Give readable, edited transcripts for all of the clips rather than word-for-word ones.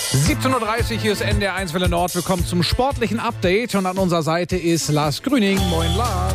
17.30 Uhr, hier ist NDR 1 Welle Nord. Willkommen zum sportlichen Update. Und an unserer Seite ist Lars Grüning. Moin, Lars.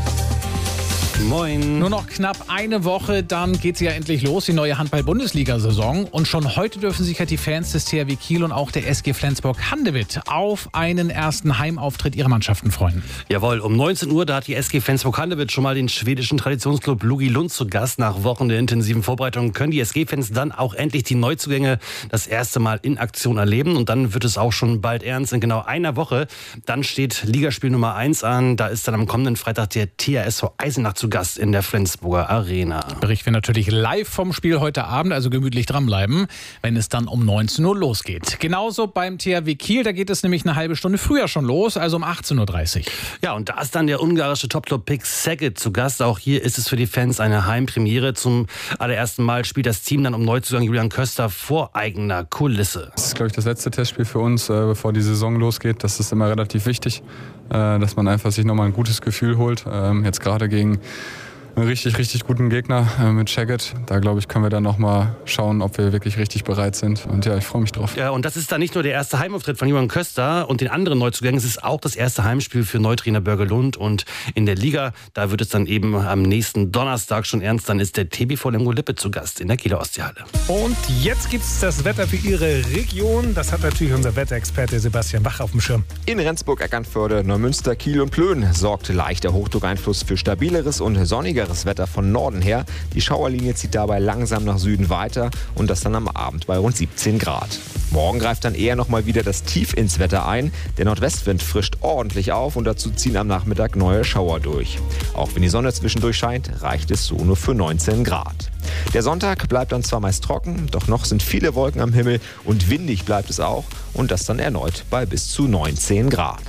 Moin. Nur noch knapp eine Woche, dann geht sie ja endlich los, die neue Handball-Bundesliga-Saison. Und schon heute dürfen sich ja die Fans des THW Kiel und auch der SG Flensburg-Handewitt auf einen ersten Heimauftritt ihrer Mannschaften freuen. Jawohl, um 19 Uhr, da hat die SG Flensburg-Handewitt schon mal den schwedischen Traditionsclub Lugi Lund zu Gast. Nach Wochen der intensiven Vorbereitung können die SG-Fans dann auch endlich die Neuzugänge das erste Mal in Aktion erleben. Und dann wird es auch schon bald ernst. In genau einer Woche, dann steht Ligaspiel Nummer 1 an. Da ist dann am kommenden Freitag der THSV Eisenach zu Gast in der Flensburger Arena. Berichten wir natürlich live vom Spiel heute Abend, also gemütlich dranbleiben, wenn es dann um 19 Uhr losgeht. Genauso beim THW Kiel, da geht es nämlich eine halbe Stunde früher schon los, also um 18.30 Uhr. Ja, und da ist dann der ungarische Top-Club PIK Szeged zu Gast. Auch hier ist es für die Fans eine Heimpremiere. Zum allerersten Mal spielt das Team dann um Neuzugang Julian Köster vor eigener Kulisse. Das ist, glaube ich, das letzte Testspiel für uns, bevor die Saison losgeht. Das ist immer relativ wichtig, dass man einfach sich nochmal ein gutes Gefühl holt. Jetzt gerade gegen einen richtig guten Gegner mit Szeged. Da, glaube ich, können wir dann nochmal schauen, ob wir wirklich richtig bereit sind. Und ja, ich freue mich drauf. Ja, und das ist dann nicht nur der erste Heimauftritt von Julian Köster und den anderen Neuzugängen. Es ist auch das erste Heimspiel für Neutrainer Börge Lund. Und in der Liga, da wird es dann eben am nächsten Donnerstag schon ernst. Dann ist der TBV Lemgo-Lippe zu Gast in der Kieler Ostseehalle. Und jetzt gibt's das Wetter für Ihre Region. Das hat natürlich unser Wetterexperte Sebastian Wach auf dem Schirm. In Rendsburg, Eckernförde, Neumünster, Kiel und Plön sorgt leichter Hochdruckeinfluss für stabileres und sonnigeres Wetter von Norden her. Die Schauerlinie zieht dabei langsam nach Süden weiter und das dann am Abend bei rund 17 Grad. Morgen greift dann eher nochmal wieder das Tief ins Wetter ein. Der Nordwestwind frischt ordentlich auf und dazu ziehen am Nachmittag neue Schauer durch. Auch wenn die Sonne zwischendurch scheint, reicht es so nur für 19 Grad. Der Sonntag bleibt dann zwar meist trocken, doch noch sind viele Wolken am Himmel und windig bleibt es auch und das dann erneut bei bis zu 19 Grad.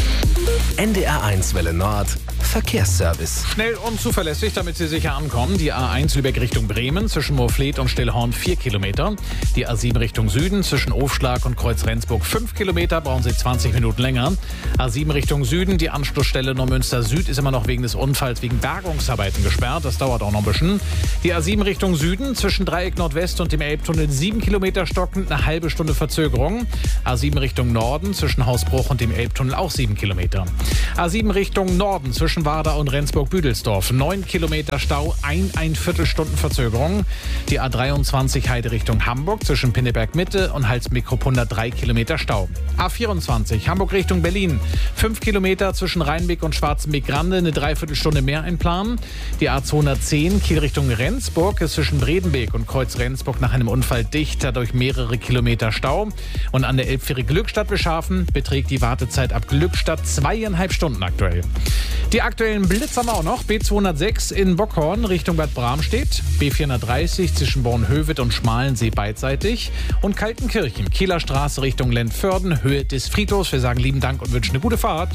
NDR 1 Welle Nord Verkehrsservice. Schnell und zuverlässig, damit Sie sicher ankommen. Die A1 Lübeck Richtung Bremen zwischen Moorfleet und Stillhorn 4 Kilometer. Die A7 Richtung Süden zwischen Ofschlag und Kreuz Rendsburg 5 Kilometer, brauchen Sie 20 Minuten länger. A7 Richtung Süden, die Anschlussstelle Neumünster Süd ist immer noch wegen des Unfalls wegen Bergungsarbeiten gesperrt. Das dauert auch noch ein bisschen. Die A7 Richtung Süden zwischen Dreieck Nordwest und dem Elbtunnel 7 Kilometer stockend, eine halbe Stunde Verzögerung. A7 Richtung Norden zwischen Hausbruch und dem Elbtunnel auch 7 Kilometer. A7 Richtung Norden zwischen Warder und Rendsburg-Büdelsdorf 9 Kilometer Stau, ein Viertelstunden Verzögerung. Die A23 Heide Richtung Hamburg zwischen Pinneberg Mitte und Halsmikro 3 Kilometer Stau. A24 Hamburg Richtung Berlin 5 Kilometer zwischen Rheinbeck und Schwarzenbeck-Grande, eine Dreiviertelstunde mehr einplanen. Die A210 Kiel Richtung Rendsburg ist zwischen Bredenbeek und Kreuz Rendsburg nach einem Unfall dicht, dadurch mehrere Kilometer Stau. Und an der Elbfähre Glückstadt-Beschhafen beträgt die Wartezeit ab Glückstadt 2,5 Stunden aktuell. Die aktuellen Blitz haben wir auch noch. B206 in Bockhorn Richtung Bad Bramstedt. B430 zwischen Bornhöved und Schmalensee beidseitig. Und Kaltenkirchen, Kieler Straße Richtung Lentförden, Höhe des Friedhofs. Wir sagen lieben Dank und wünschen eine gute Fahrt.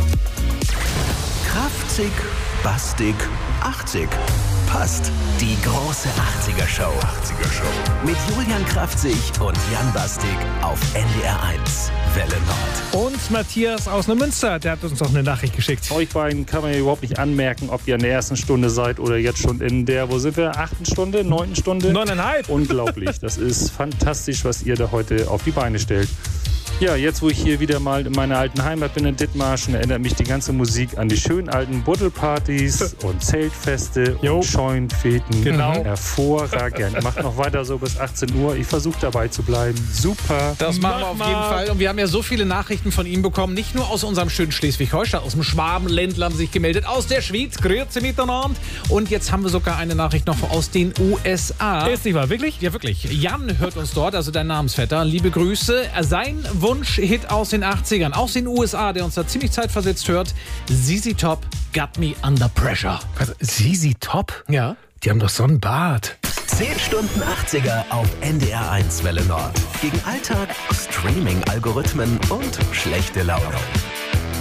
Kraftzig, bastig, 80. Passt. Die große 80er-Show. Mit Julian Kraftzig und Jan Bastig auf NDR 1 Welle Nord. Und Matthias aus Neumünster, der hat uns noch eine Nachricht geschickt. Euch beiden kann man ja überhaupt nicht anmerken, ob ihr in der ersten Stunde seid oder jetzt schon in der, wo sind wir, 8. Stunde, 9. Stunde? 9,5. Unglaublich. Das ist fantastisch, was ihr da heute auf die Beine stellt. Ja, jetzt wo ich hier wieder mal in meiner alten Heimat bin in Dithmarschen, erinnert mich die ganze Musik an die schönen alten Buddelpartys und Zeltfeste und Scheunenfeten. Genau. Hervorragend. Macht noch weiter so bis 18 Uhr. Ich versuche dabei zu bleiben. Super. Das machen wir auf jeden Fall. Und wir haben ja so viele Nachrichten von ihm bekommen. Nicht nur aus unserem schönen Schleswig-Holstein, aus dem Schwabenländler haben sich gemeldet, aus der Schweiz, grüezi miteinander. Und jetzt haben wir sogar eine Nachricht noch aus den USA. Ist nicht wahr, wirklich? Ja, wirklich. Jan hört uns dort, also dein Namensvetter. Liebe Grüße. Sein Wunsch-Hit aus den 80ern, aus den USA, der uns da ziemlich zeitversetzt hört. ZZ Top, Got Me Under Pressure. Was, ZZ Top? Ja. Die haben doch so einen Bart. 10 Stunden 80er auf NDR 1 Welle Nord. Gegen Alltag, Streaming-Algorithmen und schlechte Laune.